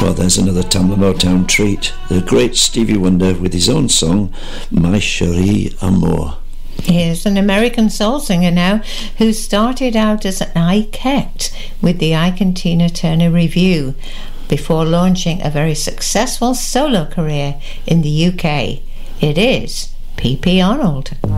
Well, there's another Tamla Motown treat. The great Stevie Wonder with his own song, My Cherie Amour. Here's an American soul singer now who started out as an Ikette with the Ike and Tina Turner Revue before launching a very successful solo career in the UK. It is P.P. Arnold.